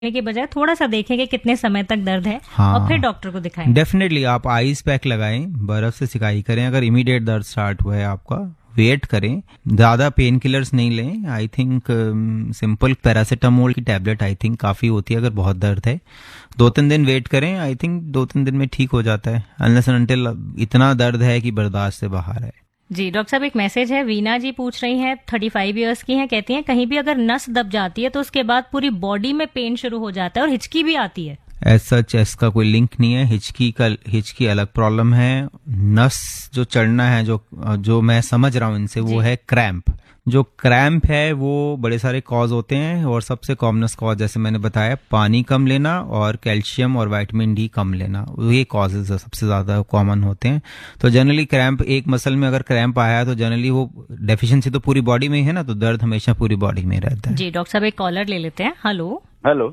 के बजाय थोड़ा सा देखें कि कितने समय तक दर्द है। हाँ, और फिर डॉक्टर को दिखाएं। डेफिनेटली आप आइस पैक लगाएं, बर्फ से सिकाई करें। अगर इमीडिएट दर्द स्टार्ट हुआ है आपका, वेट करें, ज्यादा पेन किलर्स नहीं लें। आई थिंक सिंपल पैरासीटामोल की टैबलेट आई थिंक काफी होती है अगर बहुत दर्द है। 2-3 दिन वेट करें, आई थिंक 2-3 दिन में ठीक हो जाता है, अनलेस एंड अनटिल इतना दर्द है कि बर्दाश्त से बाहर है। जी डॉक्टर साहब, एक मैसेज है। वीना जी पूछ रही हैं, 35 इयर्स की हैं, कहती हैं कहीं भी अगर नस दब जाती है तो उसके बाद पूरी बॉडी में पेन शुरू हो जाता है और हिचकी भी आती है। एज सच इसका कोई लिंक नहीं है। हिचकी अलग प्रॉब्लम है। नस जो चढ़ना है, जो मैं समझ रहा हूँ इनसे, वो है क्रैम्प। जो क्रैम्प है वो बड़े सारे कॉज होते हैं और सबसे कॉमनेस्ट कॉज जैसे मैंने बताया पानी कम लेना और कैल्शियम और विटामिन डी कम लेना, ये कॉजेज सबसे ज्यादा कॉमन होते हैं। तो जनरली क्रैम्प, एक मसल में अगर क्रैम्प आया है तो जनरली वो डेफिशिएंसी तो पूरी बॉडी में है ना, तो दर्द हमेशा पूरी बॉडी में रहता है। जी डॉक्टर साहब, एक कॉलर ले लेते हैं। हेलो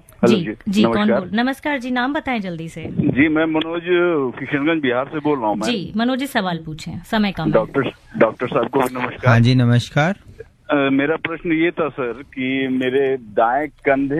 जी कौन बोल? नमस्कार जी, नाम बताएं जल्दी से। जी मैं मनोज किशनगंज बिहार से बोल रहा हूँ। जी मनोज जी, सवाल पूछें, समय कम है। डॉक्टर साहब को नमस्कार। हाँ जी नमस्कार। मेरा प्रश्न ये था सर कि मेरे दाएं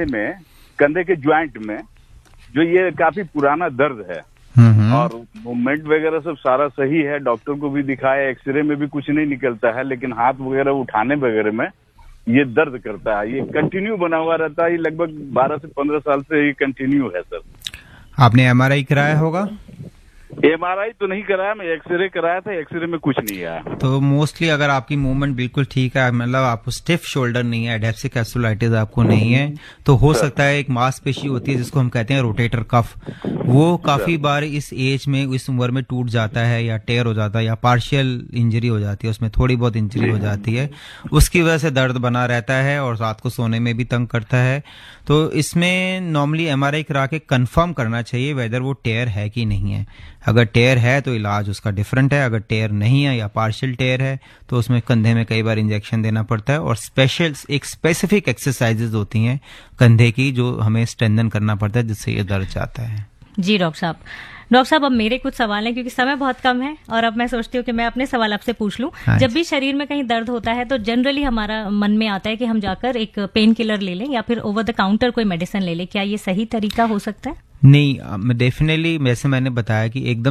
कंधे के ज्वाइंट में जो ये काफी पुराना दर्द है और मूवमेंट वगैरह सब सारा सही है, डॉक्टर को भी दिखाया, एक्सरे में भी कुछ नहीं निकलता है, लेकिन हाथ वगैरह उठाने वगैरह में ये दर्द करता है। ये कंटिन्यू बना हुआ रहता है, ये लगभग 12 से 15 साल से ये कंटिन्यू है सर। आपने एमआरआई कराया होगा? एमआरआई तो नहीं कराया, मैं एक्सरे कराया था, एक्सरे में कुछ नहीं आया। तो मोस्टली अगर आपकी मूवमेंट बिल्कुल ठीक है, मतलब आपको स्टिफ शोल्डर नहीं है, एडेप्सिक कैप्सुलाइटिस आपको नहीं है, तो हो सकता है एक मांसपेशी होती है जिसको हम कहते हैं रोटेटर कफ, वो काफी बार इस एज में, इस उम्र में टूट जाता है या टेयर हो जाता है या पार्शियल इंजरी हो जाती है, उसमें थोड़ी बहुत इंजरी हो जाती है, उसकी वजह से दर्द बना रहता है और रात को सोने में भी तंग करता है। तो इसमें नॉर्मली एमआरआई करा के कंफर्म करना चाहिए वेदर वो टेयर है कि नहीं है। अगर टेयर है तो इलाज उसका डिफरेंट है, अगर टेयर नहीं है या पार्शियल टेयर है तो उसमें कंधे में कई बार इंजेक्शन देना पड़ता है और स्पेसिफिक एक्सरसाइजेज होती हैं कंधे की जो हमें स्ट्रेंथन करना पड़ता है जिससे ये दर्द जाता है। जी डॉक्टर साहब, अब मेरे कुछ सवाल हैं क्योंकि समय बहुत कम है और अब मैं सोचती हूँ कि मैं अपने सवाल आपसे पूछ लूं। जब भी शरीर में कहीं दर्द होता है तो जनरली हमारा मन में आता है कि हम जाकर एक पेन किलर ले लें या फिर ओवर द काउंटर कोई मेडिसिन ले लें। क्या ये सही तरीका हो सकता है? नहीं, डेफिनेटली जैसे मैंने बताया कि एकदम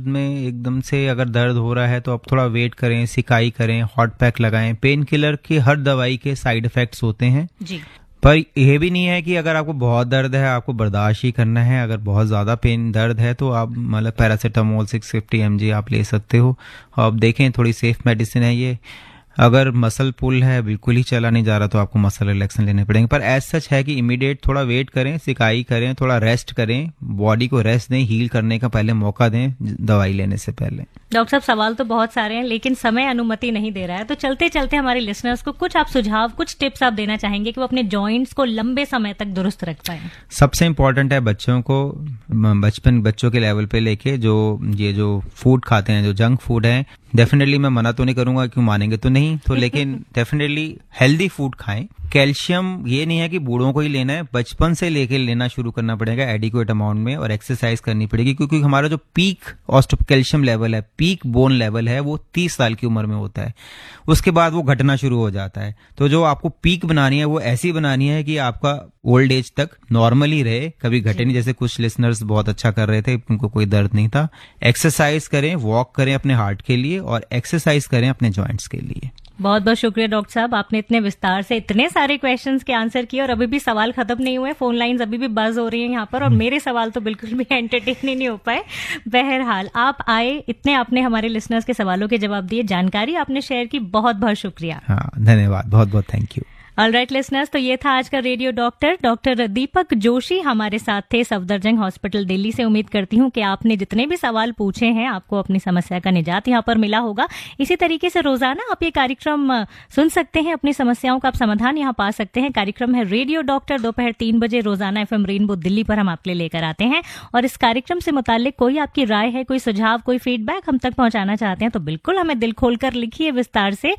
से अगर दर्द हो रहा है तो आप थोड़ा वेट करें, सिकाई करें, हॉट पैक लगाएं। पेन किलर की हर दवाई के साइड इफेक्ट्स होते हैं जी, पर यह भी नहीं है कि अगर आपको बहुत दर्द है आपको बर्दाश्त ही करना है। अगर बहुत ज्यादा पेन दर्द है तो आप मतलब पैरासीटामोल 650 mg आप ले सकते हो। आप देखें, थोड़ी सेफ मेडिसिन है ये। अगर मसल पुल है, बिल्कुल ही चला नहीं जा रहा, तो आपको मसल रिलैक्सन लेने पड़ेंगे। पर एज सच है कि इमीडिएट थोड़ा वेट करें, सिकाई करें, थोड़ा रेस्ट करें, बॉडी को रेस्ट दें, हील करने का पहले मौका दें दवाई लेने से पहले। डॉक्टर साहब, सवाल तो बहुत सारे हैं लेकिन समय अनुमति नहीं दे रहा है, तो चलते चलते हमारे लिसनर्स को कुछ आप सुझाव, कुछ टिप्स आप देना चाहेंगे कि वो अपने जॉइंट्स को लंबे समय तक दुरुस्त रख पाए? सबसे इम्पोर्टेंट है बच्चों को बच्चों के लेवल पे लेके जो फूड खाते हैं, जो जंक फूड है, डेफिनेटली मैं मना तो नहीं करूंगा, क्यों मानेंगे तो नहीं, तो लेकिन डेफिनेटली हेल्दी फूड खाएं। कैल्शियम ये नहीं है कि बूढ़ों को ही लेना है, बचपन से लेके लेना शुरू करना पड़ेगा एडिक्वेट अमाउंट में, और एक्सरसाइज करनी पड़ेगी क्योंकि हमारा जो पीक कैल्शियम लेवल है, पीक बोन लेवल है, वो 30 साल की उम्र में होता है। उसके बाद वो घटना शुरू हो जाता है। तो जो आपको पीक बनानी है वो ऐसी बनानी है कि आपका ओल्ड एज तक नॉर्मली रहे, कभी घटे नहीं। जैसे कुछ लिसनर्स बहुत अच्छा कर रहे थे, उनको कोई दर्द नहीं था। एक्सरसाइज करें, वॉक करें अपने हार्ट के लिए और एक्सरसाइज करें अपने जॉइंट्स के लिए। बहुत बहुत शुक्रिया डॉक्टर साहब, आपने इतने विस्तार से इतने सारे क्वेश्चंस के आंसर किए और अभी भी सवाल खत्म नहीं हुए, फोन लाइंस अभी भी बज हो रही हैं यहाँ पर और मेरे सवाल तो बिल्कुल भी एंटरटेन नहीं हो पाए। बहरहाल आप आए, इतने आपने हमारे लिसनर्स के सवालों के जवाब दिए, जानकारी आपने शेयर की, बहुत बहुत शुक्रिया। हाँ, धन्यवाद, बहुत बहुत थैंक यू। ऑलराइट लिसनर्स, तो ये था आज का रेडियो डॉक्टर दीपक जोशी हमारे साथ थे सफदरजंग हॉस्पिटल दिल्ली से। उम्मीद करती हूँ कि आपने जितने भी सवाल पूछे हैं आपको अपनी समस्या का निजात यहाँ पर मिला होगा। इसी तरीके से रोजाना आप ये कार्यक्रम सुन सकते हैं, अपनी समस्याओं का आप समाधान यहाँ पा सकते हैं। कार्यक्रम है रेडियो डॉक्टर, दोपहर 3 बजे रोजाना FM रेनबो दिल्ली पर हम आपके लिए लेकर आते हैं। और इस कार्यक्रम से मुताल्लिक कोई आपकी राय है, कोई सुझाव, कोई फीडबैक हम तक पहुंचाना चाहते हैं तो बिल्कुल हमें दिल खोलकर लिखिए विस्तार से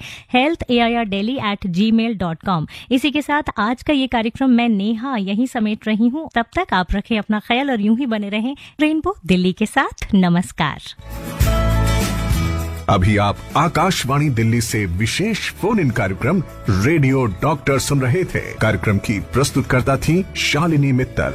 healthairdelhi@gmail.com। इसी के साथ आज का ये कार्यक्रम मैं नेहा यहीं समेट रही हूँ। तब तक आप रखें अपना ख्याल और यूं ही बने रहें रेनबो दिल्ली के साथ। नमस्कार। अभी आप आकाशवाणी दिल्ली से विशेष फोन इन कार्यक्रम रेडियो डॉक्टर सुन रहे थे। कार्यक्रम की प्रस्तुतकर्ता थी शालिनी मित्तल।